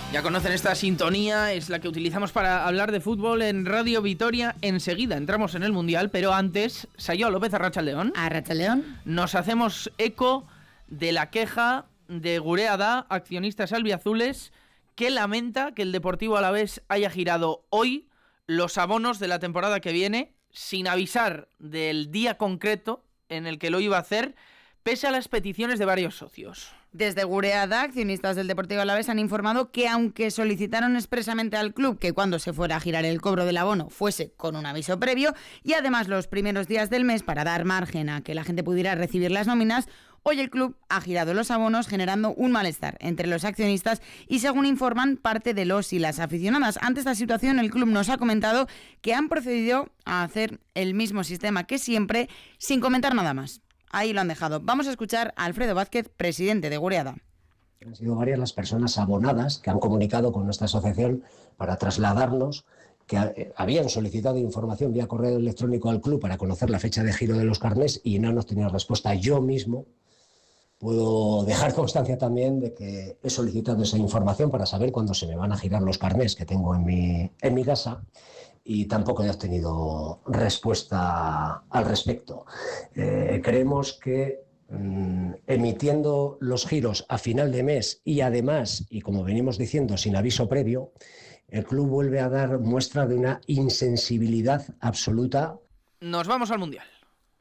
Ya conocen esta sintonía, es la que utilizamos para hablar de fútbol en Radio Vitoria. Enseguida entramos en el Mundial, pero antes, Sayoa López, Arratsaldeon. Arratsaldeon. Nos hacemos eco de la queja de Gurea Da, accionistas albiazules, que lamenta que el Deportivo Alavés haya girado hoy los abonos de la temporada que viene sin avisar del día concreto en el que lo iba a hacer, pese a las peticiones de varios socios. Desde Gurea Da, accionistas del Deportivo Alavés han informado que aunque solicitaron expresamente al club que cuando se fuera a girar el cobro del abono fuese con un aviso previo y además los primeros días del mes para dar margen a que la gente pudiera recibir las nóminas, hoy el club ha girado los abonos generando un malestar entre los accionistas y, según informan, parte de los y las aficionadas. Ante esta situación, el club nos ha comentado que han procedido a hacer el mismo sistema que siempre sin comentar nada más. Ahí lo han dejado. Vamos a escuchar a Alfredo Vázquez, presidente de Gurea Da. Han sido varias las personas abonadas que han comunicado con nuestra asociación para trasladarnos que habían solicitado información vía correo electrónico al club para conocer la fecha de giro de los carnés y no hemos tenido respuesta. Yo mismo puedo dejar constancia también de que he solicitado esa información para saber cuándo se me van a girar los carnés que tengo en mi casa. Y tampoco he obtenido respuesta al respecto. Creemos que emitiendo los giros a final de mes y además, y como venimos diciendo, sin aviso previo, el club vuelve a dar muestra de una insensibilidad absoluta. Nos vamos al Mundial.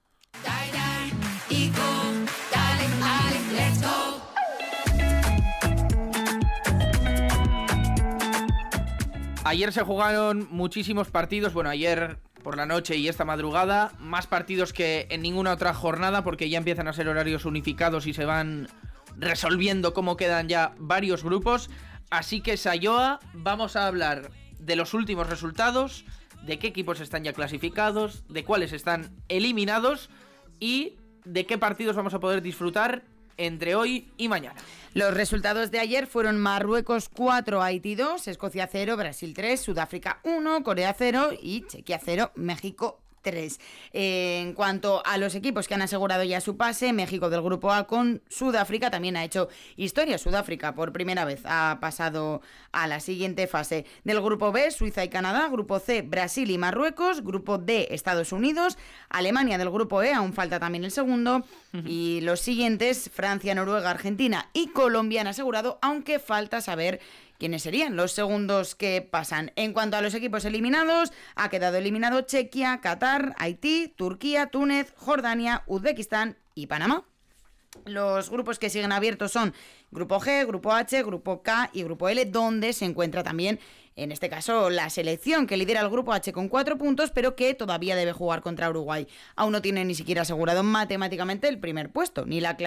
Ayer se jugaron muchísimos partidos, bueno, ayer por la noche y esta madrugada, más partidos que en ninguna otra jornada porque ya empiezan a ser horarios unificados y se van resolviendo cómo quedan ya varios grupos. Así que, Sayoa, vamos a hablar de los últimos resultados, de qué equipos están ya clasificados, de cuáles están eliminados y de qué partidos vamos a poder disfrutar entre hoy y mañana. Los resultados de ayer fueron Marruecos 4, Haití 2, Escocia 0, Brasil 3, Sudáfrica 1, Corea 0 y Chequia 0, México 3. En cuanto a los equipos que han asegurado ya su pase, México del grupo A con Sudáfrica también ha hecho historia. Sudáfrica por primera vez ha pasado a la siguiente fase. Del grupo B, Suiza y Canadá, grupo C, Brasil y Marruecos, grupo D, Estados Unidos, Alemania del grupo E, aún falta también el segundo, y los siguientes, Francia, Noruega, Argentina y Colombia han asegurado, aunque falta saber quiénes serían los segundos que pasan. En cuanto a los equipos eliminados, ha quedado eliminado Chequia, Qatar, Haití, Turquía, Túnez, Jordania, Uzbekistán y Panamá. Los grupos que siguen abiertos son Grupo G, Grupo H, Grupo K y Grupo L, donde se encuentra también, en este caso, la selección que lidera el Grupo H con 4 puntos, pero que todavía debe jugar contra Uruguay. Aún no tiene ni siquiera asegurado matemáticamente el primer puesto, ni la